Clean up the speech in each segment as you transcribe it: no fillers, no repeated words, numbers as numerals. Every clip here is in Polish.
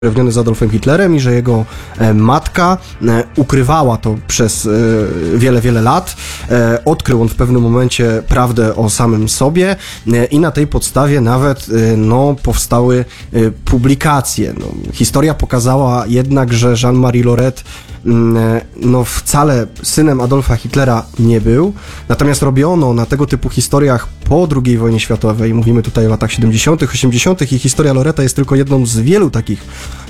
z Adolfem Hitlerem i że jego matka ukrywała to przez wiele, wiele lat. Odkrył on w pewnym momencie prawdę o samym sobie i na tej podstawie nawet powstały publikacje. Historia pokazała jednak, że Jean-Marie Loret wcale synem Adolfa Hitlera nie był, natomiast robiono na tego typu historiach po II wojnie światowej, mówimy tutaj o latach 70., 80. i historia Loreta jest tylko jedną z wielu takich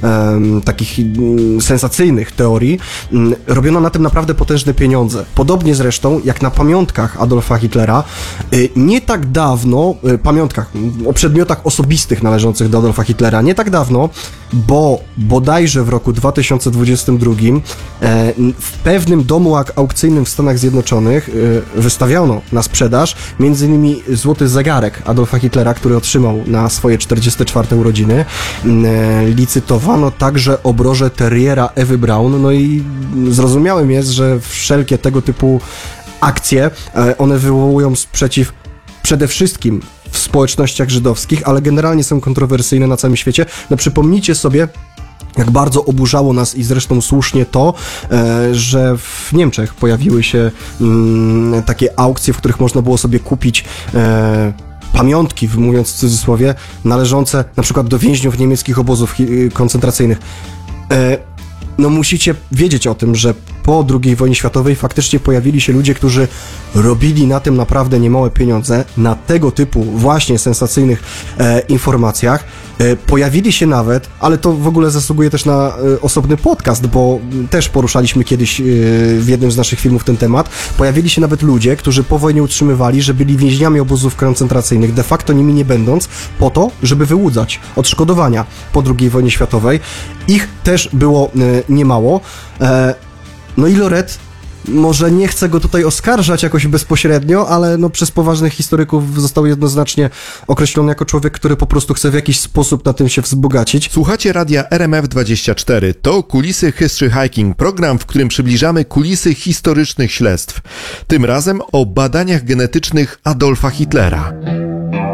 sensacyjnych teorii. Robiono na tym naprawdę potężne pieniądze. Podobnie zresztą jak na pamiątkach Adolfa Hitlera, nie tak dawno, pamiątkach o przedmiotach osobistych należących do Adolfa Hitlera, nie tak dawno, bo bodajże w roku 2022 w pewnym domu aukcyjnym w Stanach Zjednoczonych wystawiono na sprzedaż m.in. złoty zegarek Adolfa Hitlera, który otrzymał na swoje 44 urodziny. Licytowano także obroże terriera Ewy Braun, i zrozumiałym jest, że wszelkie tego typu akcje, one wywołują sprzeciw przede wszystkim w społecznościach żydowskich, ale generalnie są kontrowersyjne na całym świecie. Przypomnijcie sobie, jak bardzo oburzało nas i zresztą słusznie to, że w Niemczech pojawiły się takie aukcje, w których można było sobie kupić pamiątki, mówiąc w cudzysłowie, należące na przykład do więźniów niemieckich obozów koncentracyjnych. Musicie wiedzieć o tym, że po II wojnie światowej faktycznie pojawili się ludzie, którzy robili na tym naprawdę niemałe pieniądze, na tego typu właśnie sensacyjnych informacjach. Pojawili się nawet, ale to w ogóle zasługuje też na osobny podcast, bo też poruszaliśmy kiedyś w jednym z naszych filmów ten temat. Pojawili się nawet ludzie, którzy po wojnie utrzymywali, że byli więźniami obozów koncentracyjnych, de facto nimi nie będąc, po to, żeby wyłudzać odszkodowania po II wojnie światowej. Ich też było niemało. I Loret, może nie chcę go tutaj oskarżać jakoś bezpośrednio, ale przez poważnych historyków został jednoznacznie określony jako człowiek, który po prostu chce w jakiś sposób na tym się wzbogacić. Słuchacie radia RMF24. To Kulisy History Hiking, program, w którym przybliżamy kulisy historycznych śledztw. Tym razem o badaniach genetycznych Adolfa Hitlera.